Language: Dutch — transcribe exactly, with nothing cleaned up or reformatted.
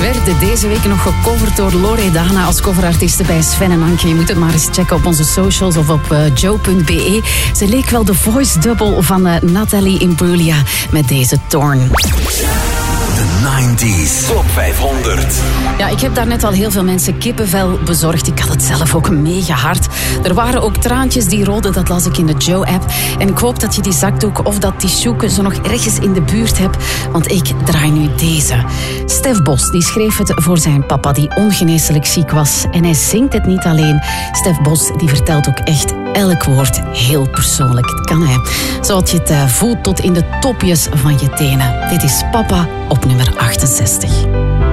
Werden deze week nog gecoverd door Loredana als coverartieste bij Sven en Anke. Je moet het maar eens checken op onze socials of op uh, joe punt b e. Ze leek wel de voice double van uh, Nathalie Imbruglia met deze Torn. De negentig Top vijfhonderd. Ja, ik heb daarnet al heel veel mensen kippenvel bezorgd. Ik had het zelf ook mega hard. Er waren ook traantjes die rolden, dat las ik in de Joe-app. En ik hoop dat je die zakdoek of dat tissueke zo nog ergens in de buurt hebt. Want ik draai nu deze. Stef Bos die schreef het voor zijn papa die ongeneeslijk ziek was. En hij zingt het niet alleen. Stef Bos die vertelt ook echt elk woord heel persoonlijk. Dat kan hij. Zodat je het uh, voelt tot in de topjes van je tenen. Dit is Papa op nummer achtenzestig.